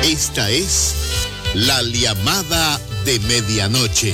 Esta es la llamada de medianoche.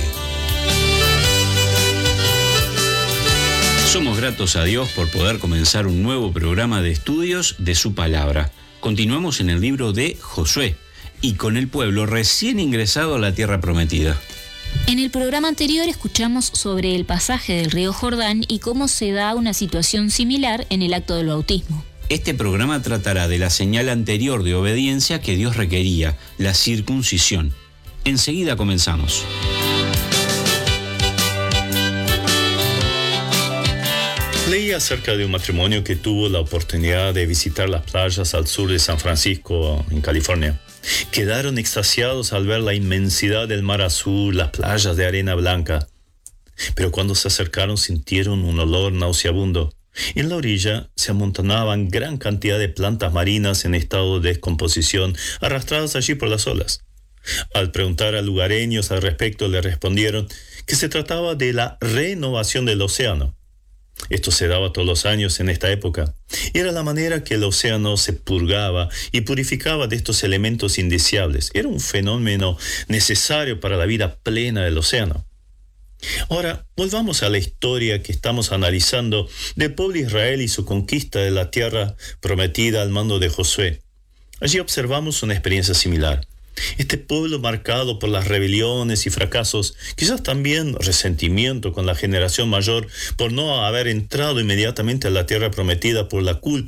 Somos gratos a Dios por poder comenzar un nuevo programa de estudios de su palabra. Continuamos en el libro de Josué y con el pueblo recién ingresado a la tierra prometida. En el programa anterior escuchamos sobre el pasaje del río Jordán y cómo se da una situación similar en el acto del bautismo. Este programa tratará de la señal anterior de obediencia que Dios requería, la circuncisión. Enseguida comenzamos. Leí acerca de un matrimonio que tuvo la oportunidad de visitar las playas al sur de San Francisco, en California. Quedaron extasiados al ver la inmensidad del mar azul, las playas de arena blanca. Pero cuando se acercaron sintieron un olor nauseabundo. En la orilla se amontonaban gran cantidad de plantas marinas en estado de descomposición, arrastradas allí por las olas. Al preguntar a lugareños al respecto, le respondieron que se trataba de la renovación del océano. Esto se daba todos los años en esta época. Era la manera que el océano se purgaba y purificaba de estos elementos indeseables. Era un fenómeno necesario para la vida plena del océano. Ahora, volvamos a la historia que estamos analizando del pueblo de Israel y su conquista de la tierra prometida al mando de Josué. Allí observamos una experiencia similar. Este pueblo marcado por las rebeliones y fracasos, quizás también resentimiento con la generación mayor por no haber entrado inmediatamente a la tierra prometida por la culpa